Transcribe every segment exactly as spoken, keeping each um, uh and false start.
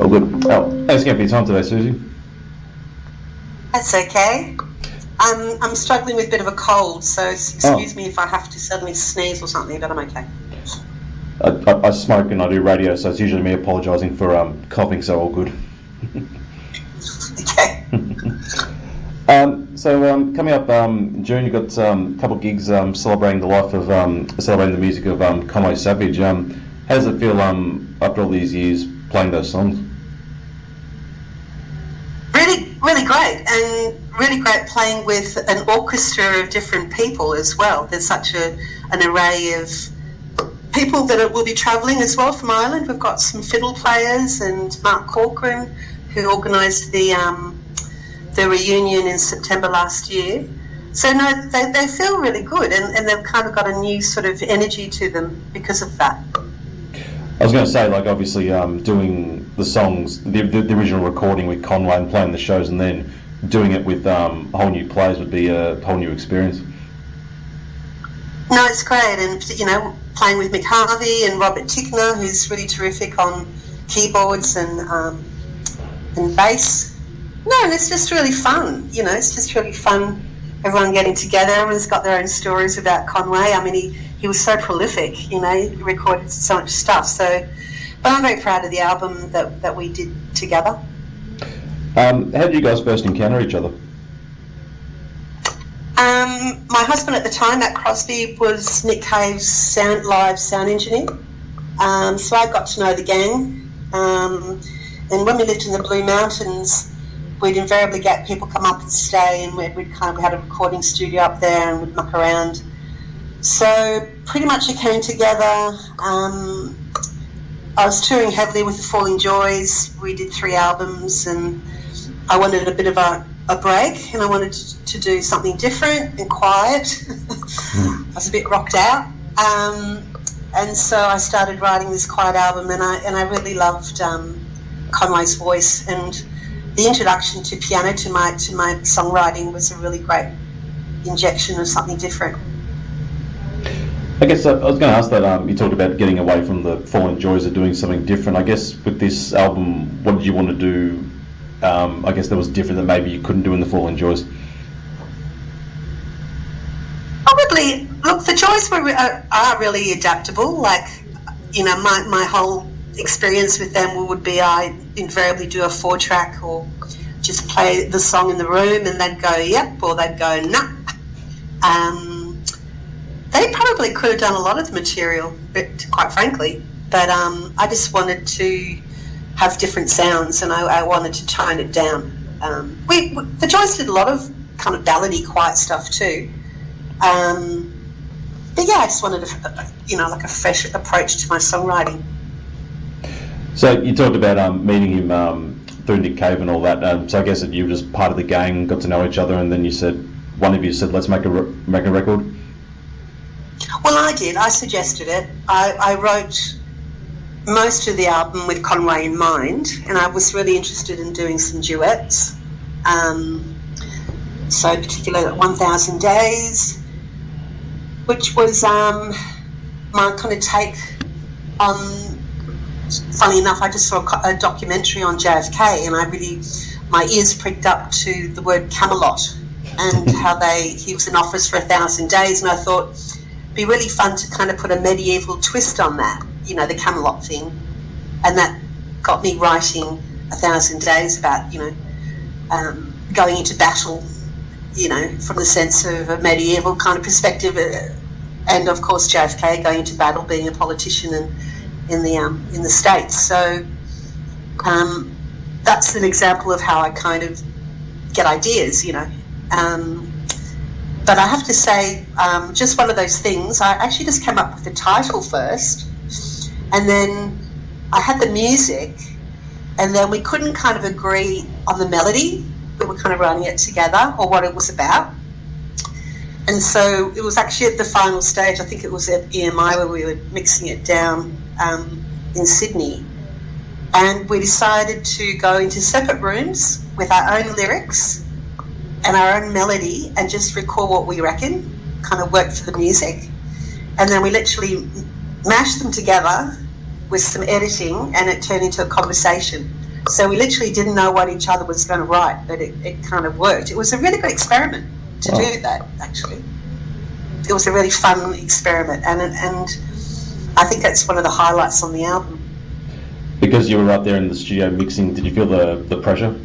Oh, good. Oh, thanks again for your time today, Susie. That's okay. I'm, I'm struggling with a bit of a cold, so excuse oh. me if I have to suddenly sneeze or something, but I'm okay. I, I, I smoke and I do radio, so it's usually me apologising for um, coughing, so all good. Okay. um, so um, coming up um, in June, you've got um, a couple of gigs um, celebrating the life of, um, celebrating the music of um, Conway Savage. Um, how does it feel um, after all these years playing those songs? Really, really great, and really great playing with an orchestra of different people as well. There's such a an array of people that are, will be travelling as well from Ireland. We've got some fiddle players and Mark Corcoran, who organised the um, the reunion in September last year. So no, they, they feel really good, and, and they've kind of got a new sort of energy to them because of that. I was going to say, like, obviously um, doing the songs, the, the, the original recording with Conway and playing the shows, and then doing it with um, whole new players would be a whole new experience. No, it's great, and you know, playing with Mick Harvey and Robert Tickner, who's really terrific on keyboards and um, and bass. No, and it's just really fun. You know, it's just really fun. Everyone getting together. Everyone's got their own stories about Conway. I mean, he, he was so prolific. You know, he recorded so much stuff. So, but I'm very proud of the album that that we did together. Um, how did you guys first encounter each other? Um, my husband at the time, Matt Crosby, was Nick Cave's sound, live sound engineer. Um, so I got to know the gang. Um, and when we lived in the Blue Mountains, we'd invariably get people come up and stay, and we'd, we'd kind of we had a recording studio up there, and we'd muck around. So pretty much it came together. Um, I was touring heavily with the Falling Joys. We did three albums, and I wanted a bit of a, a break, and I wanted to, to do something different and quiet. I was a bit rocked out. Um, and so I started writing this quiet album, and I and I really loved um, Conway's voice, and the introduction to piano to my to my songwriting was a really great injection of something different. I guess uh, I was going to ask that, um, you talked about getting away from the Fallen Joys of doing something different. I guess with this album, what did you want to do, um, I guess that was different that maybe you couldn't do in the Fallen Joys? Probably, look, the Joys were, are, are really adaptable. Like, you know, my, my whole experience with them would be I invariably do a four track or just play the song in the room, and they'd go yep, or they'd go nah. Um, they probably could have done a lot of the material, but quite frankly, but um, I just wanted to have different sounds, and I, I wanted to tone it down. Um, we, we the Joys did a lot of kind of ballady, quiet stuff too. Um, but yeah, I just wanted a, you know, like a fresh approach to my songwriting. So you talked about um, meeting him um, through Nick Cave and all that. Um, so I guess that you were just part of the gang, got to know each other, and then you said, one of you said, "Let's make a re- make a record." Well, I did. I suggested it. I, I wrote most of the album with Conway in mind, and I was really interested in doing some duets. Um, so particularly one thousand Days, which was um, my kind of take on. Funny enough, I just saw a documentary on J F K, and I really, my ears pricked up to the word Camelot and how they he was in office for a thousand days, and I thought it'd be really fun to kind of put a medieval twist on that, you know, the Camelot thing, and that got me writing A Thousand Days about, you know, um, going into battle, you know, from the sense of a medieval kind of perspective, uh, and of course J F K going into battle, being a politician and in the um, in the States. So um, that's an example of how I kind of get ideas, you know. Um, but I have to say, um, just one of those things, I actually just came up with the title first, and then I had the music, and then we couldn't kind of agree on the melody. We were kind of writing it together, or what it was about. And so it was actually at the final stage, I think it was at E M I where we were mixing it down um, in Sydney. And we decided to go into separate rooms with our own lyrics and our own melody and just record what we reckon, kind of work for the music. And then we literally mashed them together with some editing, and it turned into a conversation. So we literally didn't know what each other was going to write, but it, it kind of worked. It was a really good experiment to Oh. do that, actually. It was a really fun experiment, and and I think that's one of the highlights on the album. Because you were right there in the studio mixing, did you feel the, the pressure?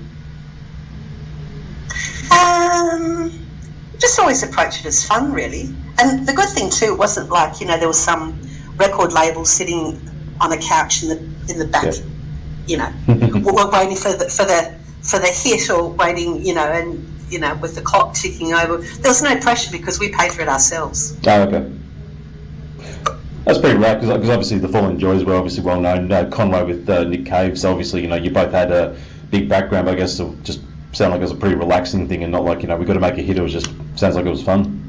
Um, just always approach it as fun, really. And the good thing too, it wasn't like, you know, there was some record label sitting on a couch in the in the back, Yeah. you know, w- waiting for the for the for the hit, or waiting, you know, and you know, with the clock ticking over. There was no pressure because we paid for it ourselves. Oh, okay. That's pretty rare, because obviously the Fallen Joys were obviously well known. Uh, Conway with uh, Nick Cave, so obviously, you know, you both had a big background, but I guess it just sounded like it was a pretty relaxing thing and not like, you know, we've got to make a hit. It was just, sounds like it was fun.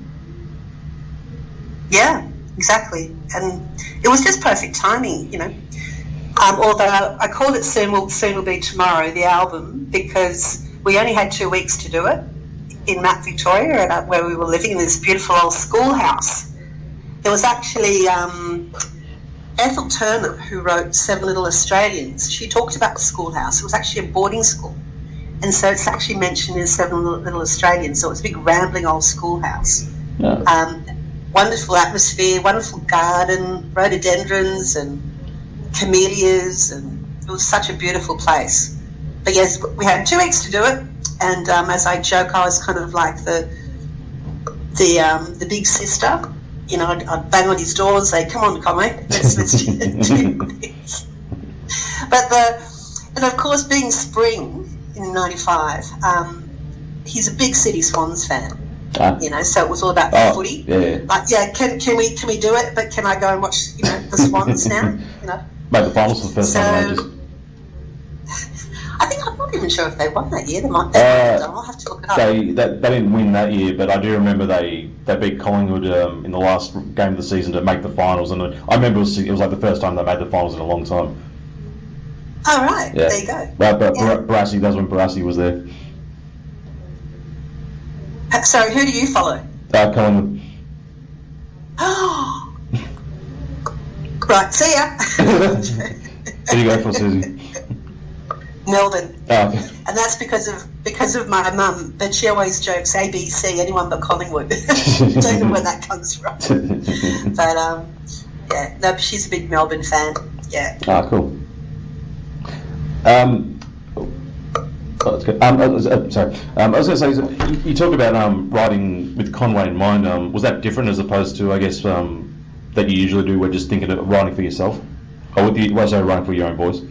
Yeah, exactly. And it was just perfect timing, you know. Um, although I called it Soon Will, Soon Will Be Tomorrow, the album, because we only had two weeks to do it in Mount Victoria, at, where we were living in this beautiful old schoolhouse. There was actually um, Ethel Turner, who wrote Seven Little Australians. She talked about the schoolhouse. It was actually a boarding school. And so it's actually mentioned in Seven Little Australians. So it's a big rambling old schoolhouse. No. Um, wonderful atmosphere, wonderful garden, rhododendrons and camellias, and it was such a beautiful place. But yes, we had two weeks to do it, and um, as I joke, I was kind of like the the um, the big sister. You know, I'd, I'd bang on his door and say, "Come on, Conway, let's let's do this." But the and of course, being spring in ninety-five, um, he's a big City Swans fan. Ah. You know, so it was all about Oh, footy. yeah. Like, yeah, can can we can we do it? But can I go and watch, you know, the Swans now? You know, Made the finals for the first So- time in ages. I think I'm not even sure if they won that year. They might. They Uh, might have done. I'll have to look it up. They, they they didn't win that year, but I do remember they, they beat Collingwood um, in the last game of the season to make the finals, and I remember it was, it was like the first time they made the finals in a long time. Oh right, Yeah. there you go. Well, but Yeah. Barassi, that was when Barassi was there. Uh, Sorry, who do you follow? Uh, Collingwood. Right, see ya. Who do you go for, Susie? Melbourne, Oh, okay. and that's because of because of my mum. But she always jokes A B C, anyone but Collingwood. Don't know where that comes from. But um, yeah, no, she's a big Melbourne fan. Yeah. Ah, cool. Um, oh, that's good. Um, uh, uh, sorry. Um, I was going to say, so you, you talk about um, writing with Conway in mind. Um, was that different as opposed to, I guess, um, that you usually do, where just thinking of writing for yourself, or with the, was I writing for your own voice?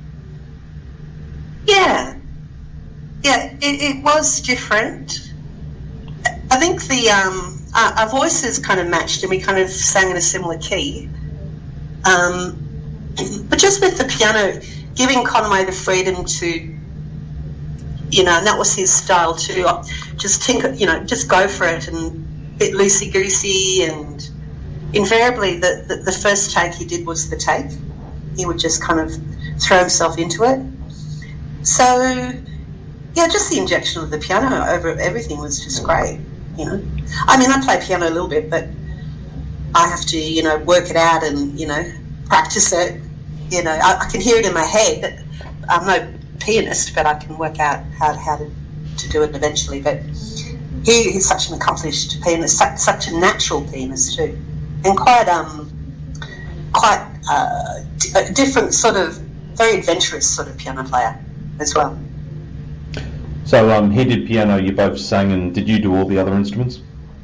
Yeah, yeah, it, it was different. I think the um, our, our voices kind of matched, and we kind of sang in a similar key. Um, but just with the piano, giving Conway the freedom to, you know, and that was his style too. Just tinker, you know, just go for it, and a bit loosey goosey, and invariably the, the the first take he did was the take. He would just kind of throw himself into it. So, yeah, just the injection of the piano over everything was just great, you know. I mean, I play piano a little bit, but I have to, you know, work it out and, you know, practice it. You know, I, I can hear it in my head. I'm no pianist, but I can work out how, how to, to do it eventually. But he, he's such an accomplished pianist, such, such a natural pianist too, and quite, um, quite uh, d- a different sort of, very adventurous sort of piano player as well. So um, he did piano, you both sang, and did you do all the other instruments?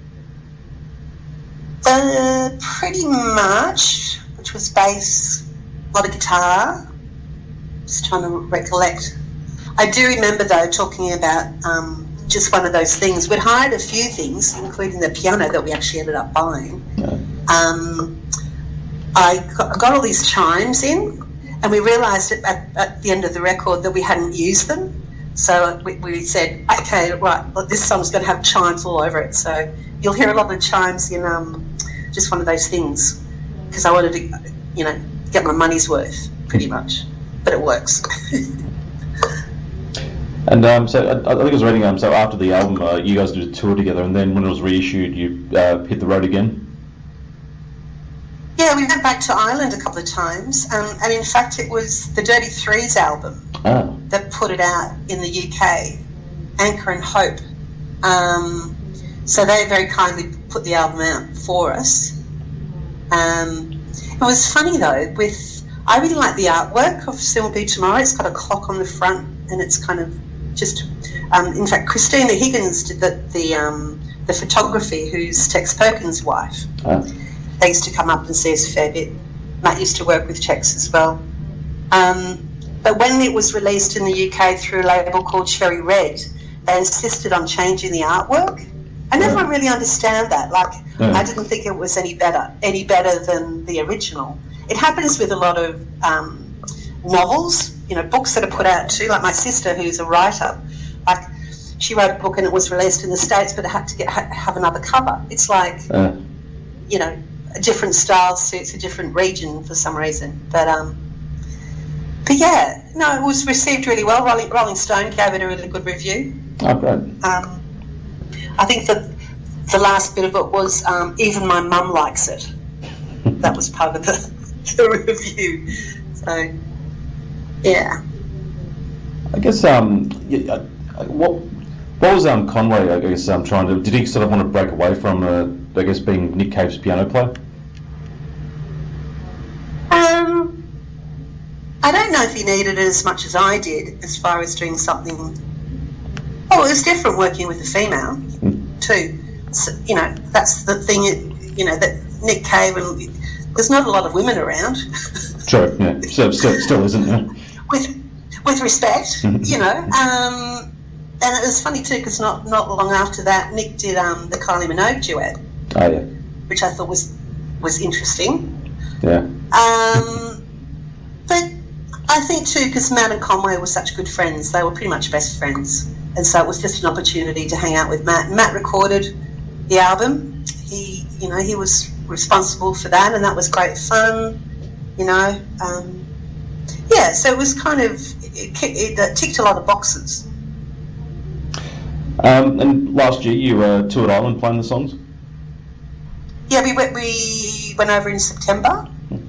Uh, pretty much, which was bass, a lot of guitar. Just trying to recollect. I do remember though talking about um, just one of those things. We'd hired a few things, including the piano that we actually ended up buying. No. Um, I got, got all these chimes in, and we realised at, at the end of the record that we hadn't used them. So we, we said, okay, right, well, this song's going to have chimes all over it. So you'll hear a lot of chimes in um, just one of those things, because I wanted to, you know, get my money's worth, pretty much. But it works. And um, so I, I think I was reading, um, so after the album, uh, you guys did a tour together, and then when it was reissued, you uh, hit the road again? Yeah, we went back to Ireland a couple of times, um, and in fact it was the Dirty Threes album Ah. that put it out in the U K, Anchor and Hope. Um, so they very kindly put the album out for us. Um, it was funny though, with I really like the artwork of Still Be Tomorrow. It's got a clock on the front and it's kind of just, um, in fact, Christina Higgins did the, the, um, the photography, who's Tex Perkins' wife. Oh. They used to come up and see us a fair bit. Matt used to work with Tex as well. Um, but when it was released in the U K through a label called Cherry Red, they insisted on changing the artwork. I never Yeah. really understand that. Like, Yeah. I didn't think it was any better, any better than the original. It happens with a lot of um, novels, you know, books that are put out too. Like my sister, who's a writer, like she wrote a book and it was released in the States, but it had to get ha- have another cover. It's like, Uh, you know, a different style suits a different region for some reason. But um, but yeah, no, it was received really well. Rolling, Rolling Stone gave it a really good review. oh, great. Um, I think that the last bit of it was um, even my mum likes it. That was part of the, the review. So, yeah. I guess um, yeah, uh, what what was um Conway? I guess um trying to did he sort of want to break away from uh, I guess being Nick Cave's piano player? Um, I don't know if he needed it as much as I did, as far as doing something. Oh, it was different working with a female too. So, you know, that's the thing. You know that Nick Cave and there's not a lot of women around. True. Yeah. So still, still isn't. Yeah. with with respect, you know. Um, and it was funny too because not not long after that, Nick did um, the Kylie Minogue duet, Oh yeah. which I thought was was interesting. Yeah. Um, but I think too, because Matt and Conway were such good friends, they were pretty much best friends, and so it was just an opportunity to hang out with Matt. Matt recorded the album. He, you know, he was responsible for that, and that was great fun. You know, um, yeah. So it was kind of it, it, it ticked a lot of boxes. Um, and last year you uh, toured Ireland playing the songs. Yeah, we went. We went over in September.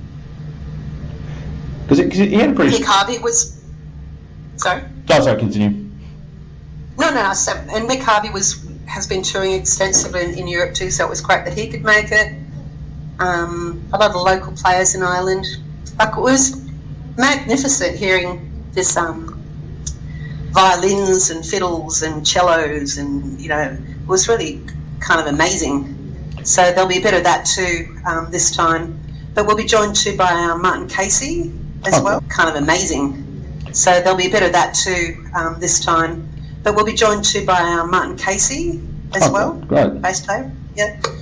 Because he had a pretty. Mick Harvey was. Sorry. Oh, sorry. Continue. No, no. So, and Mick Harvey was has been touring extensively in, in Europe too, so it was great that he could make it. Um, a lot of local players in Ireland. Like it was magnificent hearing this um, violins and fiddles and cellos, and you know, it was really kind of amazing. So there'll be a bit of that too um, this time. But we'll be joined too by uh, Martin Casey as Okay. well. Kind of amazing. So there'll be a bit of that too um, this time. But we'll be joined too by uh, Martin Casey as Okay, well. great. Bass player. Yeah.